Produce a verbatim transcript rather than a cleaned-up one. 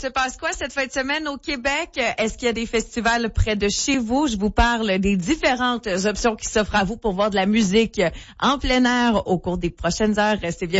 se passe quoi cette fin de semaine au Québec? Est-ce qu'il y a des festivals près de chez vous? Je vous parle des différentes options qui s'offrent à vous pour voir de la musique en plein air au cours des prochaines heures. Restez bien